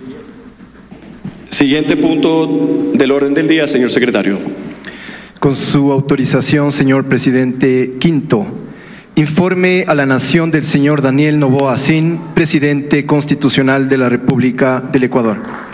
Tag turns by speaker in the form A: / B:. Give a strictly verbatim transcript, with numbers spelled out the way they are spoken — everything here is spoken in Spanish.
A: Siguiente punto del orden del día, señor secretario.
B: Con su autorización, señor presidente. Quinto, informe a la Nación del señor Daniel Noboa Sin, presidente constitucional de la República del Ecuador.